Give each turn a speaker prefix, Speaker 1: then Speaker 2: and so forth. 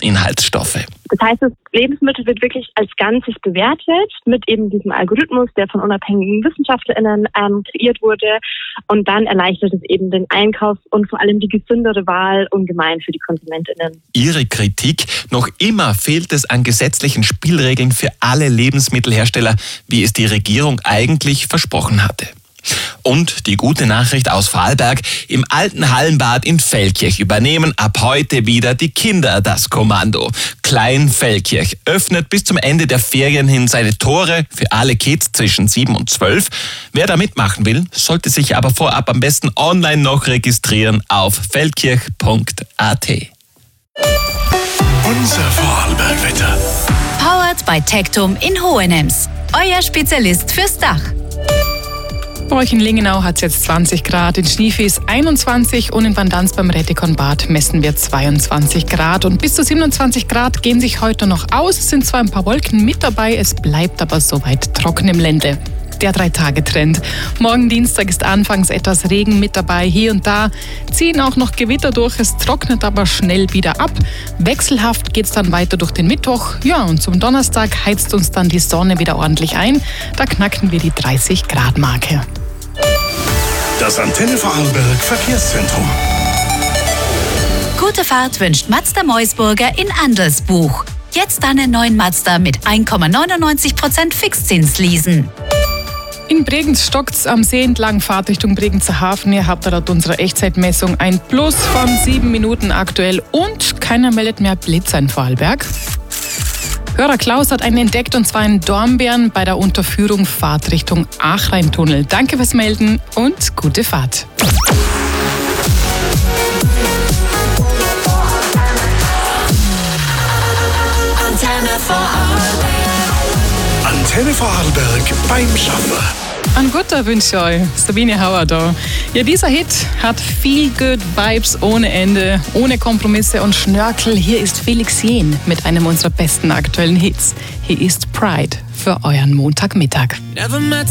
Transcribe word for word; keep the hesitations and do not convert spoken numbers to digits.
Speaker 1: Inhaltsstoffe.
Speaker 2: Das heißt, das Lebensmittel wird wirklich als Ganzes bewertet mit eben diesem Algorithmus, der von unabhängigen WissenschaftlerInnen ähm, kreiert wurde. Und dann erleichtert es eben den Einkauf und vor allem die gesündere Wahl ungemein für die KonsumentInnen.
Speaker 1: Ihre Kritik: Noch immer fehlt es an gesetzlichen Spielregeln für alle Lebensmittelhersteller, wie es die Regierung eigentlich versprochen hatte. Und die gute Nachricht aus Vorarlberg: Im alten Hallenbad in Feldkirch übernehmen ab heute wieder die Kinder das Kommando. Klein Feldkirch öffnet bis zum Ende der Ferien hin seine Tore für alle Kids zwischen sieben und zwölf. Wer da mitmachen will, sollte sich aber vorab am besten online noch registrieren auf feldkirch punkt a t.
Speaker 3: Unser Vorarlberg-Wetter.
Speaker 4: Powered by Tectum in Hohenems. Euer Spezialist fürs Dach.
Speaker 5: Bei euch in Lingenau hat es jetzt zwanzig Grad, in Schneefies einundzwanzig und in Vandanz beim Rettikonbad messen wir zweiundzwanzig Grad. Und bis zu siebenundzwanzig Grad gehen sich heute noch aus. Es sind zwar ein paar Wolken mit dabei, es bleibt aber soweit trocken im Ländle. Der Drei-Tage-Trend. Morgen Dienstag ist anfangs etwas Regen mit dabei. Hier und da ziehen auch noch Gewitter durch. Es trocknet aber schnell wieder ab. Wechselhaft geht es dann weiter durch den Mittwoch. Ja, und zum Donnerstag heizt uns dann die Sonne wieder ordentlich ein. Da knacken wir die dreißig Grad Marke.
Speaker 3: Das Antenne Vorarlberg Verkehrszentrum.
Speaker 4: Gute Fahrt wünscht Mazda Meusburger in Andelsbuch. Jetzt einen neuen Mazda mit eins Komma neunundneunzig Prozent Fixzins leasen.
Speaker 5: In Bregenz stockt's am See entlang, Fahrt Richtung Bregenzer Hafen. Ihr habt laut unserer Echtzeitmessung ein Plus von sieben Minuten aktuell und keiner meldet mehr Blitzer in Vorarlberg. Hörer Klaus hat einen entdeckt, und zwar in Dornbirn bei der Unterführung Fahrt Richtung Achreintunnel. Danke fürs Melden und gute Fahrt.
Speaker 3: Antenne Vorarlberg. Antenne Vorarlberg beim Schaffer.
Speaker 5: Ein guter Wünsche euch. Sabine Hauer da. Ja, dieser Hit hat viel Good Vibes ohne Ende, ohne Kompromisse und Schnörkel. Hier ist Felix Jähn mit einem unserer besten aktuellen Hits. Hier ist Pride für euren Montagmittag.
Speaker 6: Never met